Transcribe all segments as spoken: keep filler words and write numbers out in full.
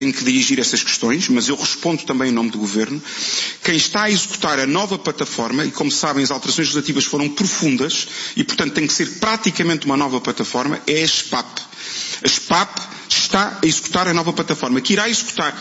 Tem que dirigir essas questões, mas eu respondo também em nome do Governo. Quem está a executar a nova plataforma, e como sabem as alterações legislativas foram profundas, e portanto tem que ser praticamente uma nova plataforma, é a SPAP. A SPAP está a executar a nova plataforma, que irá executar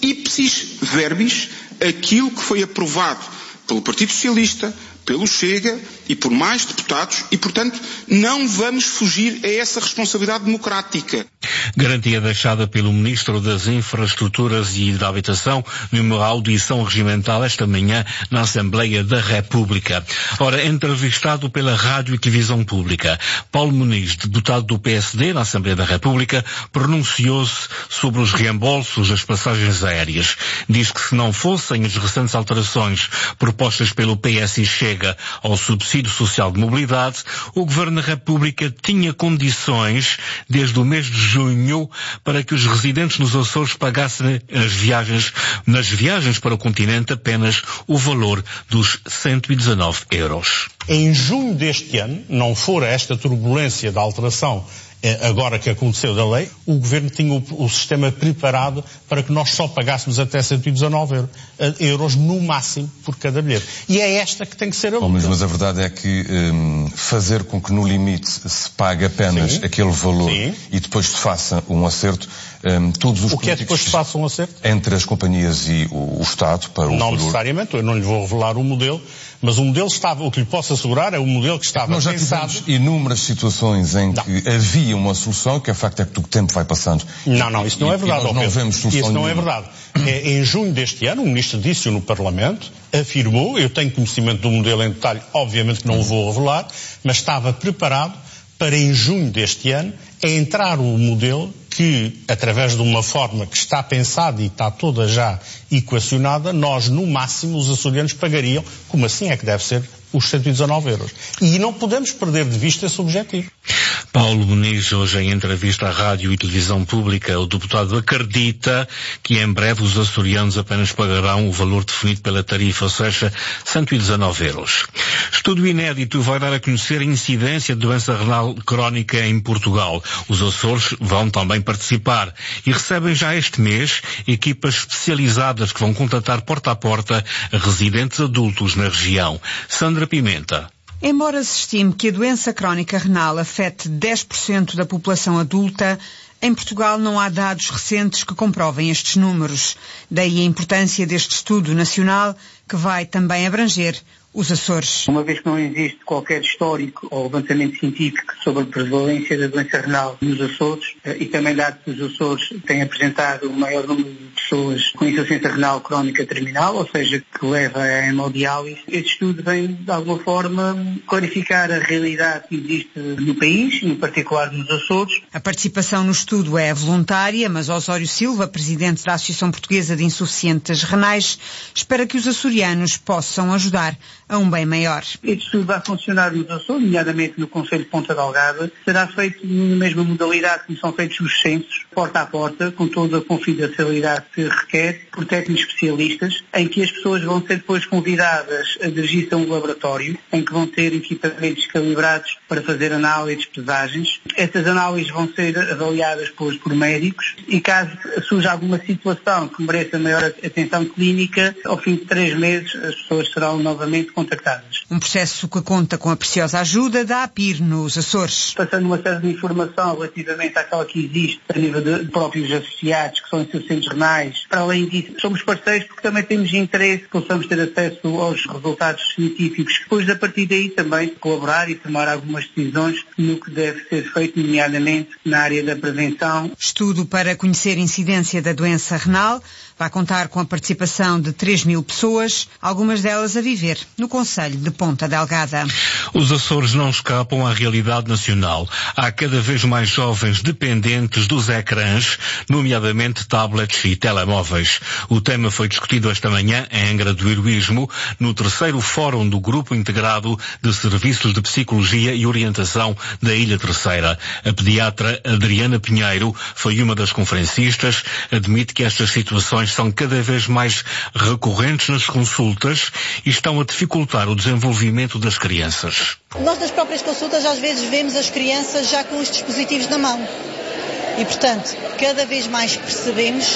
ipsis verbis aquilo que foi aprovado pelo Partido Socialista, pelo Chega e por mais deputados e, portanto, não vamos fugir a essa responsabilidade democrática. Garantia deixada pelo Ministro das Infraestruturas e da Habitação numa audição regimental esta manhã na Assembleia da República. Ora, entrevistado pela Rádio e Televisão Pública, Paulo Muniz, deputado do P S D na Assembleia da República, pronunciou-se sobre os reembolsos das passagens aéreas. Diz que se não fossem as recentes alterações propostas pelo P S e Chega ao subsídio social de mobilidade, o Governo da República tinha condições, desde o mês de junho, para que os residentes nos Açores pagassem as viagens, nas viagens para o continente apenas o valor dos cento e dezanove euros. Em junho deste ano, não fora esta turbulência da alteração agora que aconteceu da lei, o Governo tinha o, o sistema preparado para que nós só pagássemos até cento e dezanove euros, euros no máximo por cada bilhete. E é esta que tem que ser a luta. Mas, mas a verdade é que um, fazer com que no limite se pague apenas Sim. aquele valor Sim. e depois se faça um acerto, um, todos os O que é depois se faça um acerto? Entre as companhias e o, o Estado para o Não valor. necessariamente, eu não lhe vou revelar o modelo, mas o modelo estava, o que lhe posso assegurar é o modelo que estava Nós já pensado... tivemos inúmeras situações em não. que havia uma solução, que é o facto é que o tempo vai passando. Não, não, isso não e, é verdade. Nós não vemos solução Isso não nenhuma. é verdade. É, em junho deste ano, o Ministro disse-o no Parlamento, afirmou, eu tenho conhecimento do modelo em detalhe, obviamente que não o vou revelar, mas estava preparado para em junho deste ano entrar o modelo que, através de uma forma que está pensada e está toda já equacionada, nós, no máximo, os açorianos pagariam, como assim é que deve ser, os cento e dezanove euros. E não podemos perder de vista esse objetivo. Paulo Muniz, hoje em entrevista à Rádio e Televisão Pública, o deputado acredita que em breve os açorianos apenas pagarão o valor definido pela tarifa, ou seja, cento e dezanove euros. Estudo inédito vai dar a conhecer a incidência de doença renal crónica em Portugal. Os Açores vão também participar e recebem já este mês equipas especializadas que vão contatar porta a porta a residentes adultos na região. Sandra Pimenta. Embora se estime que a doença crónica renal afete dez por cento da população adulta, em Portugal não há dados recentes que comprovem estes números. Daí a importância deste estudo nacional, que vai também abranger os Açores. Uma vez que não existe qualquer histórico ou levantamento científico sobre a prevalência da doença renal nos Açores, e também dado que os Açores têm apresentado o maior número de pessoas com insuficiência renal crónica terminal, ou seja, que leva à hemodiálise, este estudo vem, de alguma forma, clarificar a realidade que existe no país, em particular nos Açores. A participação no estudo é voluntária, mas Osório Silva, presidente da Associação Portuguesa de Insuficientes Renais, espera que os açorianos possam ajudar a um bem maior. Este estudo vai funcionar nos Açores, nomeadamente no Conselho de Ponta Delgada. Será feito na mesma modalidade como são feitos os censos, porta a porta, com toda a confidencialidade que requer, por técnicos especialistas, em que as pessoas vão ser depois convidadas a dirigir-se a um laboratório, em que vão ter equipamentos calibrados para fazer análises, pesagens. Essas análises vão ser avaliadas depois por médicos e caso surja alguma situação que mereça maior atenção clínica, ao fim de três meses as pessoas serão novamente contactadas. Um processo que conta com a preciosa ajuda da A P I R nos Açores. Passando uma série de informação relativamente àquela que existe a nível de próprios associados, que são insuficientes renais. Para além disso, somos parceiros porque também temos interesse que possamos ter acesso aos resultados científicos. Depois, a partir daí, também colaborar e tomar algumas decisões no que deve ser feito, nomeadamente na área da prevenção. Estudo para conhecer a incidência da doença renal vai contar com a participação de três mil pessoas, algumas delas a viver no concelho de Ponta Delgada. Os Açores não escapam à realidade nacional. Há cada vez mais jovens dependentes dos ecrãs, nomeadamente tablets e telemóveis. O tema foi discutido esta manhã em Angra do Heroísmo, no terceiro Fórum do Grupo Integrado de Serviços de Psicologia e Orientação da Ilha Terceira. A pediatra Adriana Pinheiro foi uma das conferencistas, admite que estas situações são cada vez mais recorrentes nas consultas e estão a dificultar o desenvolvimento das crianças. Nós nas próprias consultas às vezes vemos as crianças já com os dispositivos na mão e, portanto, cada vez mais percebemos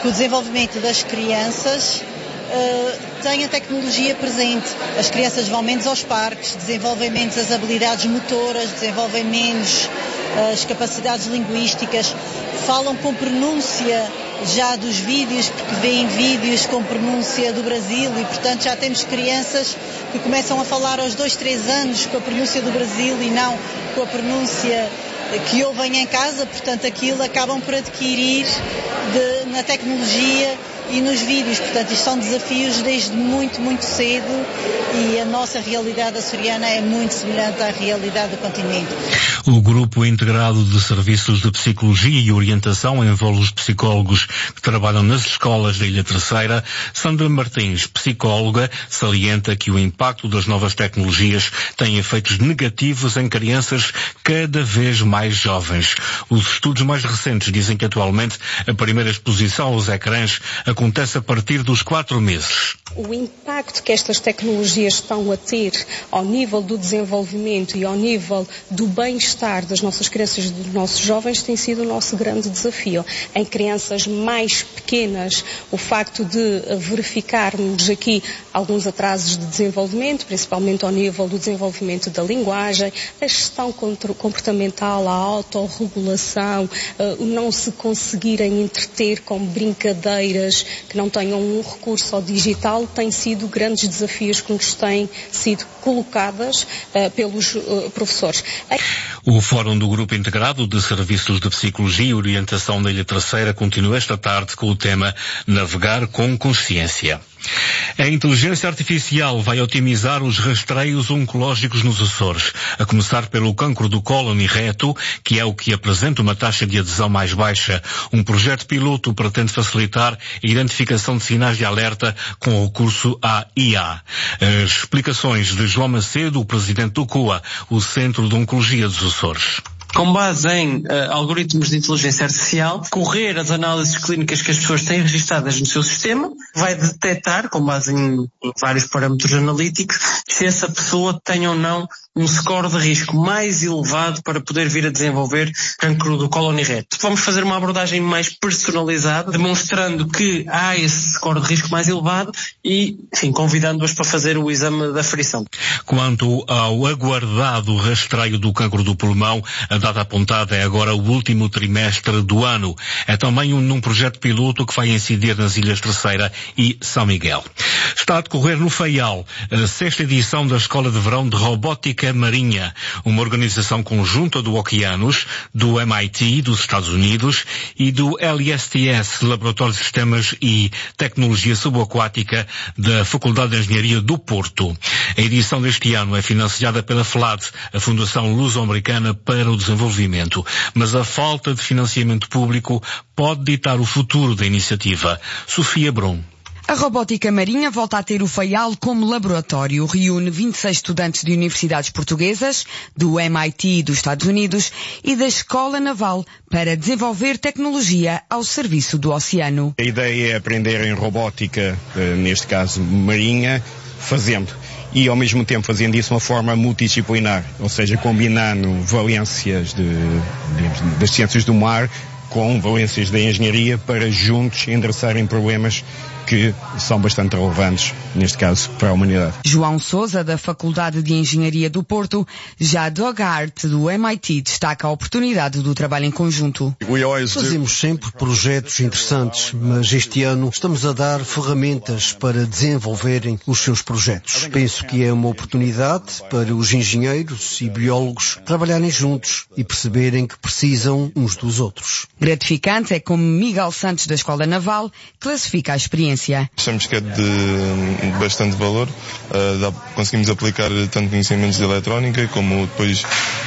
que o desenvolvimento das crianças uh, tenha tecnologia presente. As crianças vão menos aos parques, desenvolvem menos as habilidades motoras, desenvolvem menos uh, as capacidades linguísticas, falam com pronúncia já dos vídeos, porque veem vídeos com pronúncia do Brasil e, portanto, já temos crianças que começam a falar aos dois, três anos com a pronúncia do Brasil e não com a pronúncia que ouvem em casa, portanto, aquilo acabam por adquirir de, na tecnologia e nos vídeos. Portanto, isto são desafios desde muito, muito cedo e a nossa realidade açoriana é muito semelhante à realidade do continente. O Grupo Integrado de Serviços de Psicologia e Orientação envolve os psicólogos que trabalham nas escolas da Ilha Terceira. Sandra Martins, psicóloga, salienta que o impacto das novas tecnologias tem efeitos negativos em crianças cada vez mais jovens. Os estudos mais recentes dizem que atualmente a primeira exposição aos ecrãs acontece a partir dos quatro meses. O impacto que estas tecnologias estão a ter ao nível do desenvolvimento e ao nível do bem-estar das nossas crianças e dos nossos jovens tem sido o nosso grande desafio. Em crianças mais pequenas, o facto de verificarmos aqui alguns atrasos de desenvolvimento, principalmente ao nível do desenvolvimento da linguagem, a gestão comportamental, a autorregulação, o não se conseguirem entreter com brincadeiras que não tenham um recurso ao digital, têm sido grandes desafios que nos têm sido colocadas uh, pelos uh, professores. O Fórum do Grupo Integrado de Serviços de Psicologia e Orientação da Ilha Terceira continua esta tarde com o tema Navegar com Consciência. A inteligência artificial vai otimizar os rastreios oncológicos nos Açores, a começar pelo cancro do cólon e reto, que é o que apresenta uma taxa de adesão mais baixa. Um projeto piloto pretende facilitar a identificação de sinais de alerta com recurso à I A. As explicações de João Macedo, o presidente do C O A, o Centro de Oncologia dos Açores. Com base em uh, algoritmos de inteligência artificial, correr as análises clínicas que as pessoas têm registadas no seu sistema, vai detectar, com base em, em vários parâmetros analíticos, se essa pessoa tem ou não um score de risco mais elevado para poder vir a desenvolver cancro do cólon e reto. Vamos fazer uma abordagem mais personalizada, demonstrando que há esse score de risco mais elevado e, enfim, convidando-as para fazer o exame da aferição. Quanto ao aguardado rastreio do cancro do pulmão, a data apontada é agora o último trimestre do ano. É também um, num projeto piloto que vai incidir nas Ilhas Terceira e São Miguel. Está a decorrer no Faial a sexta edição da Escola de Verão de Robótica Marinha, uma organização conjunta do Oceanos, do M I T dos Estados Unidos e do L S T S, Laboratório de Sistemas e Tecnologia Subaquática da Faculdade de Engenharia do Porto. A edição deste ano é financiada pela FLAD, a Fundação Luso-Americana para o Desenvolvimento, mas a falta de financiamento público pode ditar o futuro da iniciativa. Sofia Brum. A robótica marinha volta a ter o Faial como laboratório. Reúne vinte e seis estudantes de universidades portuguesas, do M I T dos Estados Unidos e da Escola Naval para desenvolver tecnologia ao serviço do oceano. A ideia é aprender em robótica, neste caso marinha, fazendo. E ao mesmo tempo fazendo isso de uma forma multidisciplinar, ou seja, combinando valências de, de, das ciências do mar com valências da engenharia para juntos endereçarem problemas que são bastante relevantes, neste caso, para a humanidade. João Sousa, da Faculdade de Engenharia do Porto, já Doug Hart, do M I T, destaca a oportunidade do trabalho em conjunto. Fazemos sempre projetos interessantes, mas este ano estamos a dar ferramentas para desenvolverem os seus projetos. Penso que é uma oportunidade para os engenheiros e biólogos trabalharem juntos e perceberem que precisam uns dos outros. Gratificante é como Miguel Santos, da Escola Naval, classifica a experiência. Achamos que é de bastante valor. Uh, dá, conseguimos aplicar tanto conhecimentos de eletrónica como depois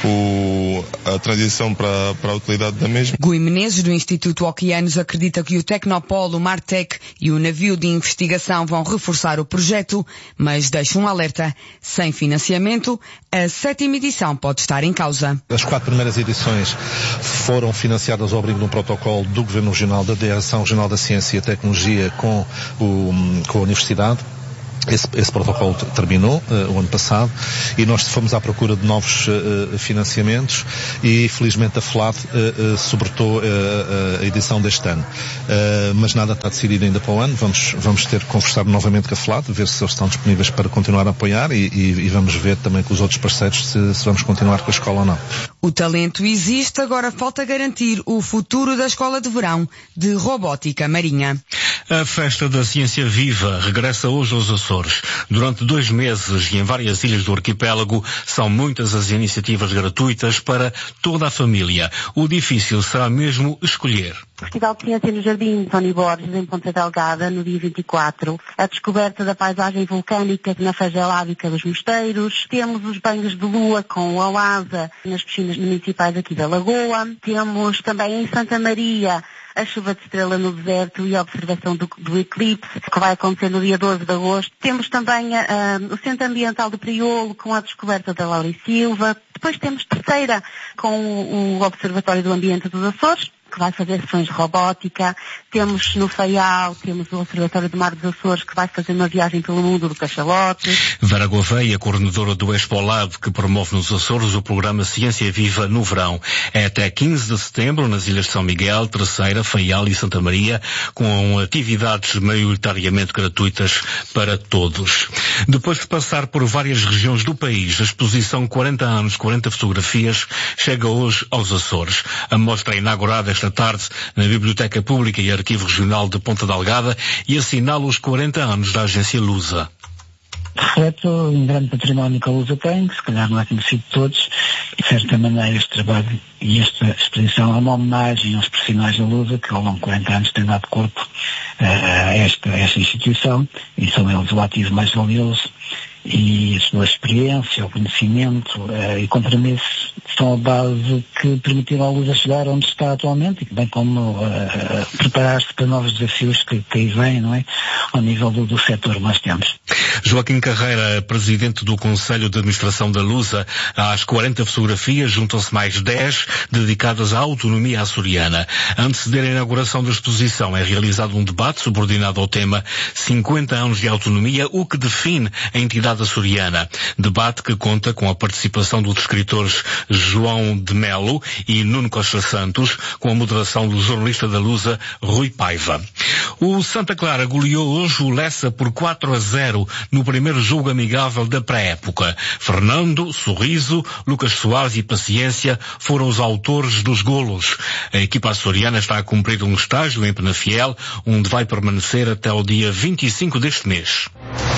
o, a transição para, para a utilidade da mesma. Gui Menezes, do Instituto Oceanos, acredita que o Tecnopolo, o Martec e o navio de investigação vão reforçar o projeto, mas deixa um alerta. Sem financiamento, a sétima edição pode estar em causa. As quatro primeiras edições foram financiadas ao abrigo de um protocolo do Governo Regional, da Direção Regional da Ciência e Tecnologia com, o, com a Universidade. Esse, esse protocolo terminou uh, o ano passado e nós fomos à procura de novos uh, financiamentos e felizmente a FLAD uh, uh, sobretou uh, uh, a edição deste ano. Uh, mas nada está decidido ainda para o ano. Vamos, vamos ter que conversar novamente com a FLAD, ver se eles estão disponíveis para continuar a apoiar e, e, e vamos ver também com os outros parceiros se, se vamos continuar com a escola ou não. O talento existe, agora falta garantir o futuro da Escola de Verão de Robótica Marinha. A Festa da Ciência Viva regressa hoje aos Açores. Durante dois meses e em várias ilhas do arquipélago são muitas as iniciativas gratuitas para toda a família. O difícil será mesmo escolher. Festival de Ciência no Jardim Tony Borges, em Ponta Delgada, no dia vinte e quatro. A descoberta da paisagem vulcânica na Fagelábica dos Mosteiros. Temos os banhos de lua com a oasa nas piscinas municipais aqui da Lagoa. Temos também em Santa Maria a chuva de estrela no deserto e a observação do, do eclipse, que vai acontecer no dia doze de agosto. Temos também a, a, o Centro Ambiental do Priolo, com a descoberta da Laura e Silva. Depois temos Terceira, com o, o Observatório do Ambiente dos Açores, que vai fazer sessões de robótica. Temos no Faial, temos o Observatório do Mar dos Açores, que vai fazer uma viagem pelo mundo do cachalote. Vera Gouveia, coordenadora do ExpoLab, que promove nos Açores o programa Ciência Viva no verão. É até quinze de setembro nas Ilhas de São Miguel, Terceira, Faial e Santa Maria, com atividades maioritariamente gratuitas para todos. Depois de passar por várias regiões do país, a exposição quarenta anos, quarenta fotografias chega hoje aos Açores. A mostra é inaugurada esta tarde na Biblioteca Pública e Arquivo Regional de Ponta Delgada e assinala os quarenta anos da agência Lusa. Reflete um grande património que a Lusa tem, que se calhar não é conhecido de todos, e de certa maneira este trabalho e esta exposição é uma homenagem aos profissionais da Lusa, que ao longo de quarenta anos têm dado corpo a esta, a esta instituição, e são eles o ativo mais valioso, e a sua experiência, o conhecimento uh, e compromisso são a base que permitiram à Lusa chegar onde está atualmente, e bem como uh, preparar-se para novos desafios que, que aí vêm, não é? Ao nível do, do setor que nós temos. Joaquim Carreira, presidente do Conselho de Administração da Lusa, às quarenta fotografias juntam-se mais dez dedicadas à autonomia açoriana. Antes da inauguração da exposição é realizado um debate subordinado ao tema cinquenta anos de autonomia, o que define a entidade açoriana. Debate que conta com a participação dos escritores João de Melo e Nuno Costa Santos, com a moderação do jornalista da Lusa, Rui Paiva. O Santa Clara goleou hoje o Lessa por quatro a zero no primeiro jogo amigável da pré-época. Fernando, Sorriso, Lucas Soares e Paciência foram os autores dos golos. A equipa açoriana está a cumprir um estágio em Penafiel, onde vai permanecer até o dia vinte e cinco deste mês.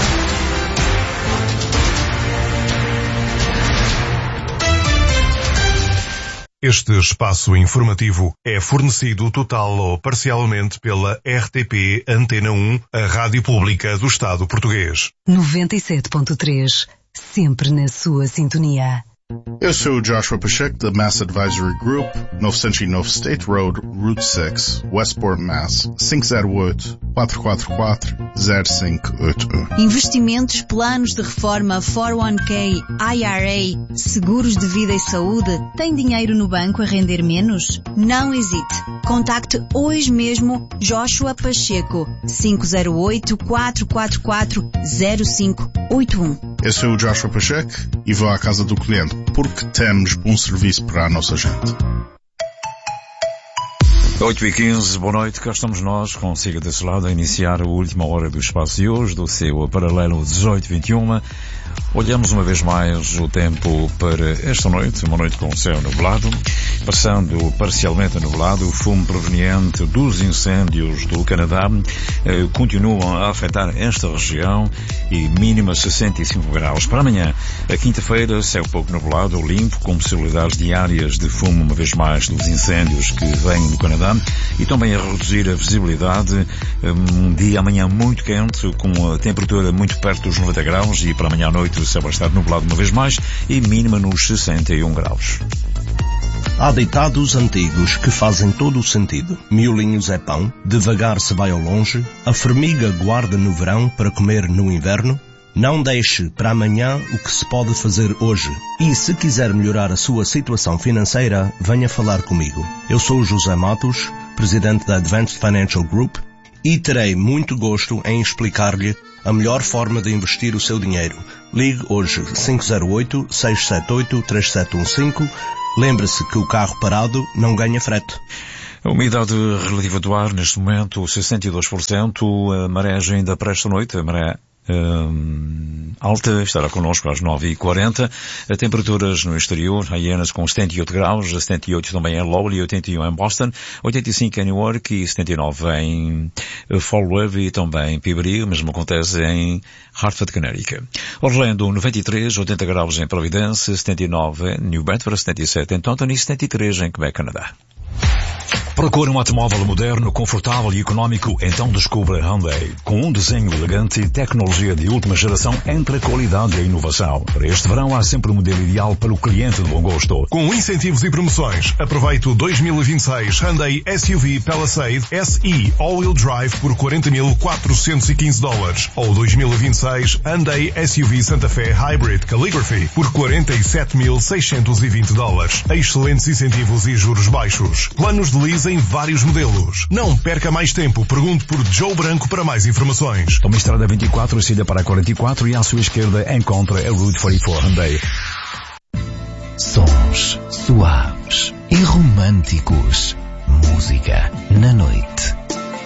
Este espaço informativo é fornecido total ou parcialmente pela R T P Antena um, a Rádio Pública do Estado Português. noventa e sete ponto três, sempre na sua sintonia. Eu sou o Joshua Pacheco, da Mass Advisory Group, novecentos e nove State Road, Route seis, Westport, Mass. cinco zero oito, quatro quatro quatro, zero cinco oito um. Investimentos, planos de reforma, quatro um K, I R A, seguros de vida e saúde. Tem dinheiro no banco a render menos? Não hesite. Contacte hoje mesmo Joshua Pacheco, cinco zero oito, quatro quatro quatro, zero cinco oito um. Eu sou o Joshua Pacheco e vou à casa do cliente, porque temos bom serviço para a nossa gente. oito e quinze, boa noite, cá estamos nós, consigo desse lado, a iniciar a última hora do espaço de hoje, do seu paralelo dezoito vinte e um. Olhamos uma vez mais o tempo para esta noite, uma noite com céu nublado, passando parcialmente nublado, o fumo proveniente dos incêndios do Canadá eh, continuam a afetar esta região e mínima sessenta e cinco graus. Para amanhã, a quinta-feira, céu pouco nublado, limpo, com possibilidades diárias de fumo, uma vez mais, dos incêndios que vêm do Canadá, e também a reduzir a visibilidade, um dia amanhã muito quente, com a temperatura muito perto dos noventa graus, e para amanhã à noite o céu vai estar nublado uma vez mais e mínima nos sessenta e um graus. Há ditados antigos que fazem todo o sentido. Miolinhos é pão, devagar se vai ao longe, a formiga guarda no verão para comer no inverno. Não deixe para amanhã o que se pode fazer hoje. E se quiser melhorar a sua situação financeira, venha falar comigo. Eu sou José Matos, presidente da Advanced Financial Group, e terei muito gosto em explicar-lhe a melhor forma de investir o seu dinheiro. Ligue hoje cinco zero oito, seis sete oito, três sete um cinco. Lembre-se que o carro parado não ganha frete. A umidade relativa do ar neste momento sessenta e dois por cento, a maré ainda para esta noite, a maré Um, alta, estará connosco às nove e quarenta. A temperaturas no exterior, Hyannis com setenta e oito graus, setenta e oito também em Lowell, oitenta e um em Boston, oitenta e cinco em Newark e setenta e nove em Fall River e também em Peabody. O mesmo acontece em Hartford, Connecticut. Orlando, noventa e três, oitenta graus em Providence, setenta e nove em New Bedford, setenta e sete em Taunton e setenta e três em Quebec, Canadá. Procure um automóvel moderno, confortável e económico? Então descubra Hyundai. Com um desenho elegante e tecnologia de última geração entre a qualidade e a inovação. Para este verão há sempre o modelo ideal para o cliente de bom gosto. Com incentivos e promoções, aproveite o dois mil e vinte e seis Hyundai S U V Palisade S E All-Wheel Drive por quarenta mil quatrocentos e quinze dólares. Ou dois mil e vinte e seis Hyundai S U V Santa Fe Hybrid Calligraphy por quarenta e sete mil seiscentos e vinte dólares. Excelentes incentivos e juros baixos. Planos de lease em vários modelos. Não perca mais tempo. Pergunte por Joe Branco para mais informações. Toma Estrada vinte e quatro, saída para a quarenta e quatro e à sua esquerda encontra a Route quarenta e quatro Hyundai. Sons suaves e românticos. Música na noite.